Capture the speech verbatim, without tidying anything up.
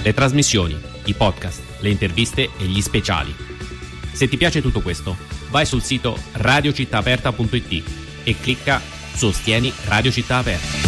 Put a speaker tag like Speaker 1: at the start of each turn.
Speaker 1: le trasmissioni, i podcast, le interviste e gli speciali. Se ti piace tutto questo, vai sul sito radio città aperta punto it e clicca Sostieni Radio Città Aperta.